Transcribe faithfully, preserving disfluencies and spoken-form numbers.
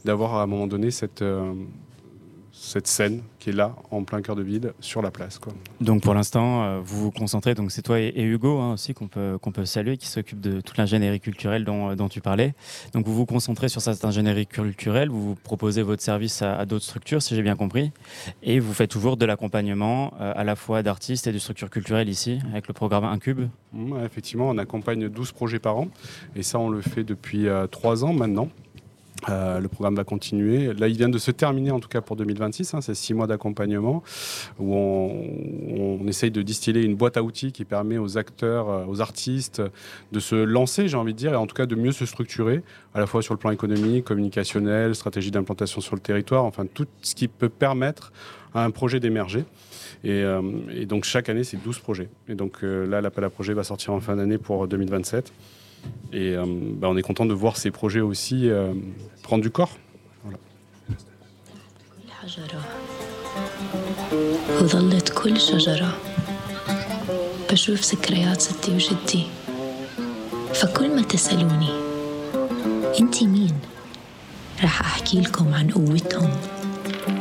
d'avoir à un moment donné cette, euh, cette scène qui est là, en plein cœur de ville, sur la place, quoi. Donc pour l'instant, euh, vous vous concentrez, donc c'est toi et, et Hugo hein, aussi qu'on peut, qu'on peut saluer, qui s'occupe de toute l'ingénierie culturelle dont, dont tu parlais. Donc vous vous concentrez sur cette ingénierie culturelle, vous, vous proposez votre service à, à d'autres structures, si j'ai bien compris, et vous faites toujours de l'accompagnement euh, à la fois d'artistes et de structures culturelles ici, avec le programme Incube. Ouais, effectivement, on accompagne douze projets par an, et ça on le fait depuis euh, trois ans maintenant. Euh, le programme va continuer. Là, il vient de se terminer, en tout cas pour deux mille vingt-six. Hein, c'est six mois d'accompagnement où on, on essaye de distiller une boîte à outils qui permet aux acteurs, euh, aux artistes de se lancer, j'ai envie de dire, et en tout cas de mieux se structurer, à la fois sur le plan économique, communicationnel, stratégie d'implantation sur le territoire, enfin tout ce qui peut permettre à un projet d'émerger. Et, euh, et donc chaque année, c'est douze projets. Et donc euh, là, l'appel à projet va sortir en fin d'année pour deux mille vingt-sept. Et euh, bah, on est content de voir ces projets aussi euh, prendre du corps. Voilà. وظلت كل شجرة بشوف ذكريات ستي وجدي فكل ما تسألوني انتي مين راح أحكي لكم عن قوتهم